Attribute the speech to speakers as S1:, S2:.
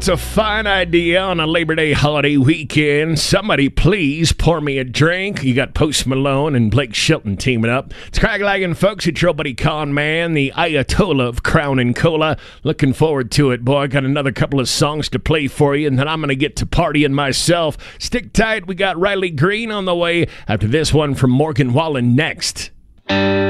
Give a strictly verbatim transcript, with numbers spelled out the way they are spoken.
S1: It's a fine idea on a Labor Day holiday weekend. Somebody please pour me a drink. You got Post Malone and Blake Shelton teaming up. It's Craig-Lagging, folks. It's your buddy Con Man, the Ayatollah of Crown and Cola. Looking forward to it, boy. I got another couple of songs to play for you, and then I'm going to get to partying myself. Stick tight. We got Riley Green on the way after this one from Morgan Wallen next.